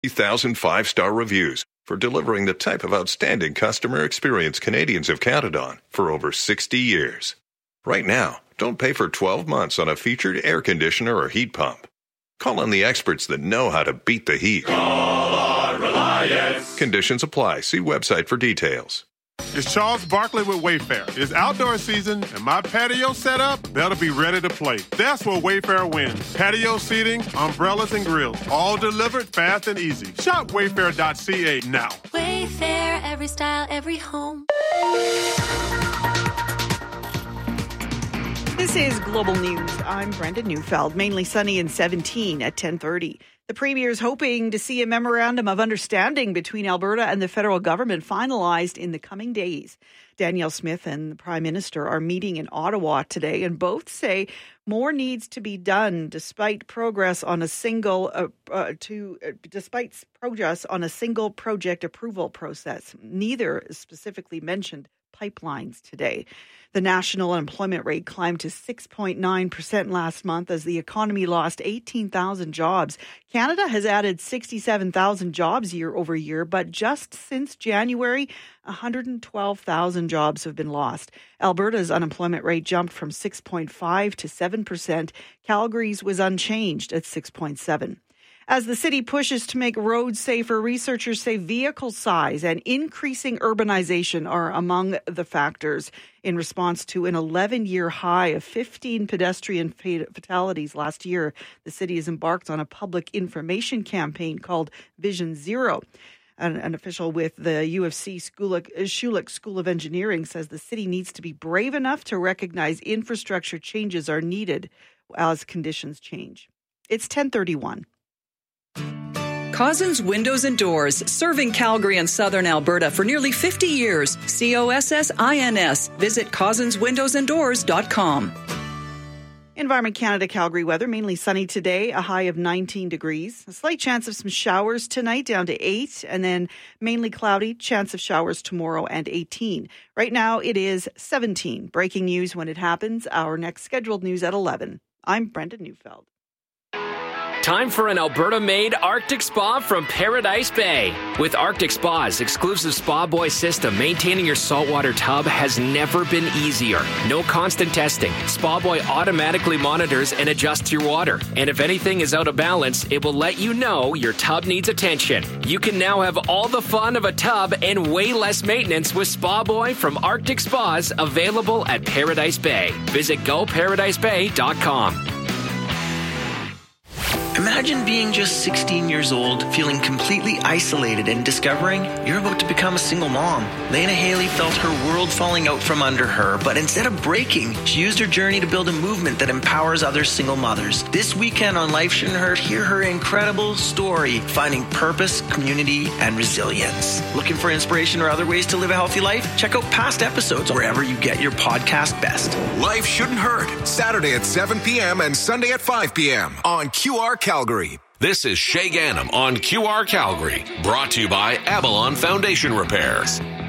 3,000 five-star reviews for delivering the type of outstanding customer experience Canadians have counted on for over 60 years. Right now, don't pay for 12 months on a featured air conditioner or heat pump. Call on the experts that know how to beat the heat. Call our Reliance. Conditions apply. See website for details. It's Charles Barkley with Wayfair. It's outdoor season, and my patio setup better be ready to play. That's where Wayfair wins. Patio seating, umbrellas, and grills, all delivered fast and easy. Shop wayfair.ca now. Wayfair, every style, every home. This is Global News. I'm Brenda Neufeld. Mainly sunny and 17 at 10:30. The Premier is hoping to see a memorandum of understanding between Alberta and the federal government finalized in the coming days. Danielle Smith and the Prime Minister are meeting in Ottawa today, and both say more needs to be done despite progress on a single project approval process. Neither specifically mentioned pipelines today. The national unemployment rate climbed to 6.9% last month as the economy lost 18,000 jobs. Canada has added 67,000 jobs year over year, but just since January, 112,000 jobs have been lost. Alberta's unemployment rate jumped from 6.5% to 7%. Calgary's was unchanged at 6.7%. As the city pushes to make roads safer, researchers say vehicle size and increasing urbanization are among the factors. In response to an 11-year high of 15 pedestrian fatalities last year, the city has embarked on a public information campaign called Vision Zero. An official with the UFC Schulich School of Engineering says the city needs to be brave enough to recognize infrastructure changes are needed as conditions change. It's 10:31. Cozzens Windows and Doors, serving Calgary and southern Alberta for nearly 50 years. COSSINS. Visit CozzensWindowsandDoors.com. Environment Canada Calgary weather, mainly sunny today, a high of 19 degrees. A slight chance of some showers tonight, down to 8, and then mainly cloudy, chance of showers tomorrow and 18. Right now it is 17. Breaking news when it happens. Our next scheduled news at 11. I'm Brenda Neufeld. Time for an Alberta-made Arctic Spa from Paradise Bay. With Arctic Spa's exclusive Spa Boy system, maintaining your saltwater tub has never been easier. No constant testing. Spa Boy automatically monitors and adjusts your water. And if anything is out of balance, it will let you know your tub needs attention. You can now have all the fun of a tub and way less maintenance with Spa Boy from Arctic Spas, available at Paradise Bay. Visit GoParadiseBay.com. Imagine being just 16 years old, feeling completely isolated and discovering you're about to become a single mom. Lena Haley felt her world falling out from under her, but instead of breaking, she used her journey to build a movement that empowers other single mothers. This weekend on Life Shouldn't Hurt, hear her incredible story, finding purpose, community, and resilience. Looking for inspiration or other ways to live a healthy life? Check out past episodes wherever you get your podcast best. Life Shouldn't Hurt, Saturday at 7 p.m. and Sunday at 5 p.m. on QR Calgary. This is Shay Gannam on QR Calgary, brought to you by Avalon Foundation Repairs.